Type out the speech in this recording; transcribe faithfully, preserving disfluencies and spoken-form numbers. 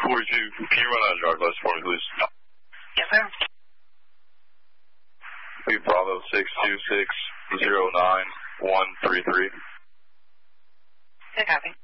forty-two, can you run out of driver's license for me, please? Yes, sir. Be Bravo six two six zero nine one three three. Good copy.